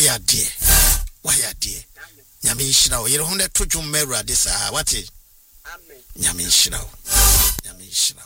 waya dear nyame nhyira wo yere ho ne to dwom ma awurade saa wate Amen. nyame nhyira wo